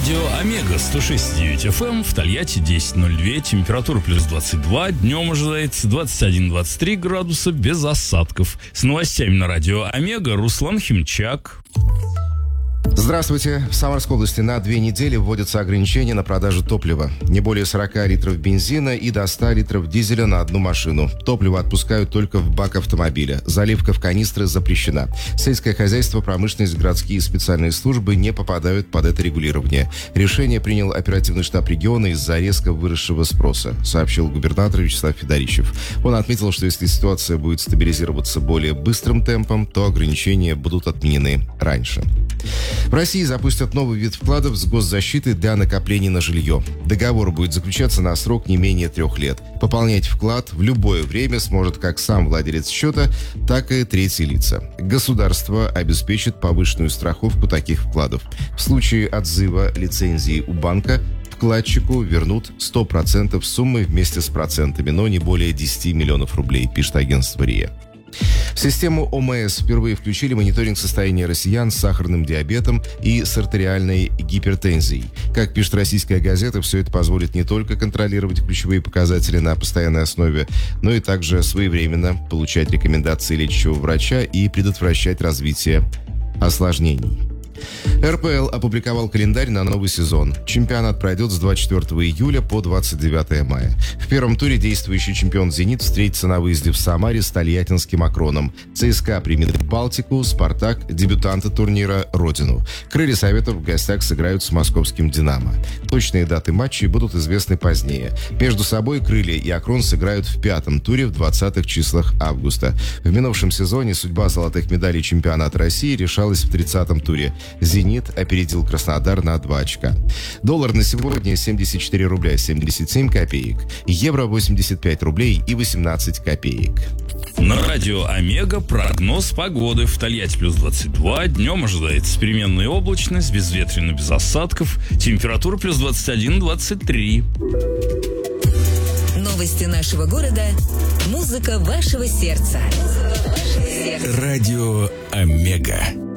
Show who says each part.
Speaker 1: Радио Омега 106.9 FM, в Тольятти 10.02, температура плюс 22, днем ожидается 21-23 градуса без осадков. С новостями на Радио Омега Руслан Химчак.
Speaker 2: Здравствуйте. В Самарской области на 2 недели вводятся ограничения на продажу топлива. Не более 40 литров бензина и до 100 литров дизеля на одну машину. Топливо отпускают только в бак автомобиля. Заливка в канистры запрещена. Сельское хозяйство, промышленность, городские и специальные службы не попадают под это регулирование. Решение принял оперативный штаб региона из-за резко выросшего спроса, сообщил губернатор Вячеслав Федорищев. Он отметил, что если ситуация будет стабилизироваться более быстрым темпом, то ограничения будут отменены раньше. В России запустят новый вид вкладов с госзащитой для накоплений на жилье. Договор будет заключаться на срок не менее 3 лет. Пополнять вклад в любое время сможет как сам владелец счета, так и третьи лица. Государство обеспечит повышенную страховку таких вкладов. В случае отзыва лицензии у банка вкладчику вернут 100% суммы вместе с процентами, но не более 10 миллионов рублей, пишет агентство РИА. В систему ОМС впервые включили мониторинг состояния россиян с сахарным диабетом и с артериальной гипертензией. Как пишет российская газета, все это позволит не только контролировать ключевые показатели на постоянной основе, но и также своевременно получать рекомендации лечащего врача и предотвращать развитие осложнений. РПЛ опубликовал календарь на новый сезон. Чемпионат пройдет с 24 июля по 29 мая. В первом туре действующий чемпион «Зенит» встретится на выезде в Самаре с тольяттинским «Акроном». ЦСКА примет «Балтику», «Спартак» — дебютанты турнира «Родину». «Крылья Советов» в гостях сыграют с московским «Динамо». Точные даты матчей будут известны позднее. Между собой «Крылья» и «Акрон» сыграют в 5-м туре в 20-х числах августа. В минувшем сезоне судьба золотых медалей чемпионата России решалась в 30-м туре. «Зенит» опередил Краснодар на 2 очка. Доллар на сегодня 74 рубля 77 копеек. Евро 85 рублей и 18 копеек.
Speaker 1: На Радио Омега прогноз погоды. В Тольятти плюс 22, днем ожидается переменная облачность, безветренно, без осадков, температура плюс 21-23.
Speaker 3: Новости нашего города, музыка вашего сердца.
Speaker 4: Радио Омега.